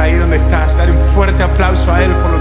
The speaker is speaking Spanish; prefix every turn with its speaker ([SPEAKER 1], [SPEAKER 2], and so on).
[SPEAKER 1] ahí donde estás. Dale un fuerte aplauso a Él por lo